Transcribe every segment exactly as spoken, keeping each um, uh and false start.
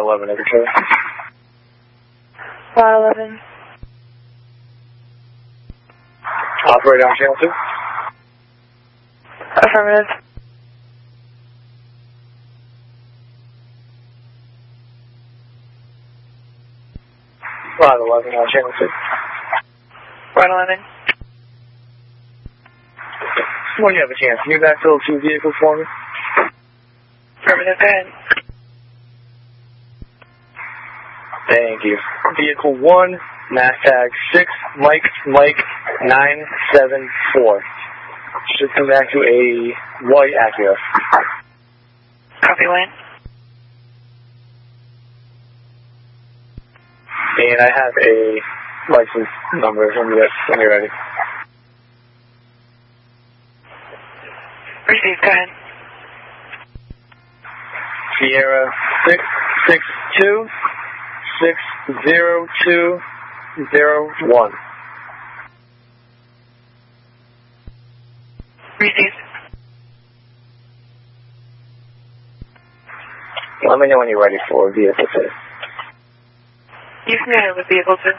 eleven, is it true? Flight eleven. Operator on channel two? Affirmative. Flight eleven on channel two. Flight eleven. When you have a chance, can you backfill two vehicles for me? Affirmative, go ahead. Thank you. Vehicle one, mass tag six, Mike, Mike, nine seven four. Should come back to a white Acura. Copy, Wayne. And I have a license number when you're, when you're ready. Received, go ahead. Sierra six six two six zero two zero one. Received. Let me know when you're ready for vehicle two. You familiar with vehicle two?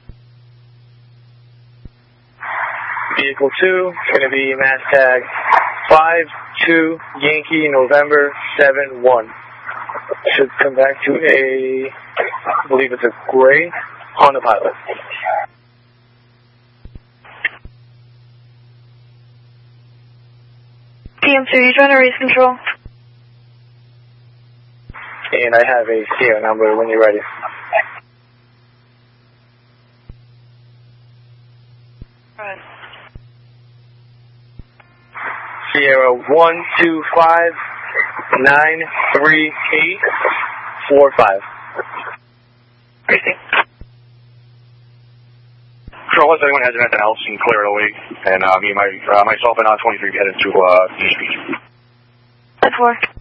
Vehicle two is going to be mass tag five two Yankee November seven one. Should come back to a, I believe it's a gray Honda Pilot. T M two, you trying to raise control? And I have a C O number when you're ready. Right. Sierra one two five nine three eight four five. Received. Control, unless anyone has anything else, you can clear it away. And uh, me and my, uh, myself and on twenty-three headed to uh, East Beach. ten four.